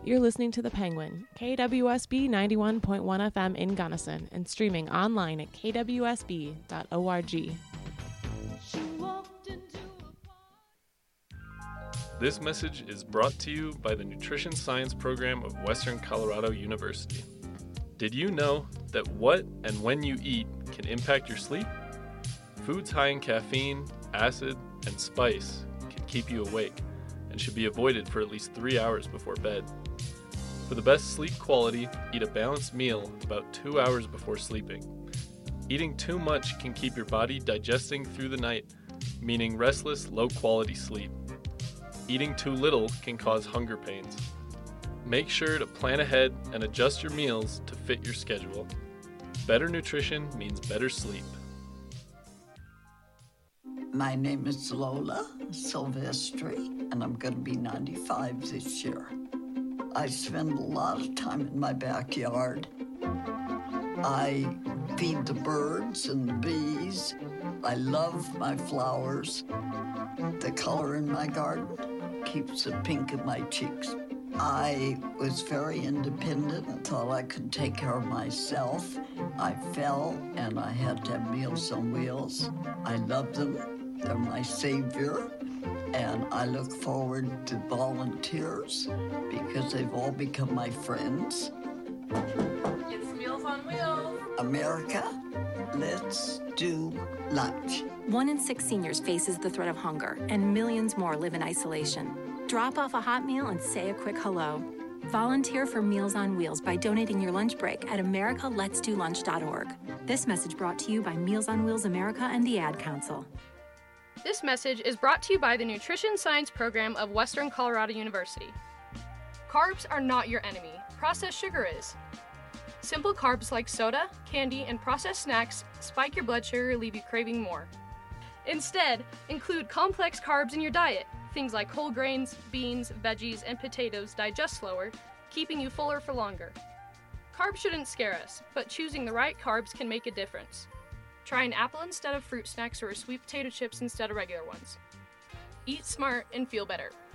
You're listening to The Penguin, KWSB 91.1 FM in Gunnison, and streaming online at kwsb.org. This message is brought to you by the Nutrition Science Program of Western Colorado University. Did you know that what and when you eat can impact your sleep? Foods high in caffeine, acid, and spice can keep you awake and should be avoided for at least 3 hours before bed. For the best sleep quality, eat a balanced meal about 2 hours before sleeping. Eating too much can keep your body digesting through the night, meaning restless, low-quality sleep. Eating too little can cause hunger pains. Make sure to plan ahead and adjust your meals to fit your schedule. Better nutrition means better sleep. My name is Lola Silvestri, and I'm going to be 95 this year. I spend a lot of time in my backyard. I feed the birds and the bees. I love my flowers. The color in my garden keeps the pink in my cheeks. I was very independent and thought I could take care of myself. I fell and I had to have Meals on Wheels. I love them. They're my savior. And I look forward to volunteers because they've all become my friends. It's Meals on Wheels. America, let's do lunch. 1 in 6 seniors faces the threat of hunger, and millions more live in isolation. Drop off a hot meal and say a quick hello. Volunteer for Meals on Wheels by donating your lunch break at americaletsdolunch.org. This message brought to you by Meals on Wheels America and the Ad Council. This message is brought to you by the Nutrition Science Program of Western Colorado University. Carbs are not your enemy. Processed sugar is. Simple carbs like soda, candy, and processed snacks spike your blood sugar, leave you craving more. Instead, include complex carbs in your diet. Things like whole grains, beans, veggies, and potatoes digest slower, keeping you fuller for longer. Carbs shouldn't scare us, but choosing the right carbs can make a difference. Try an apple instead of fruit snacks or sweet potato chips instead of regular ones. Eat smart and feel better.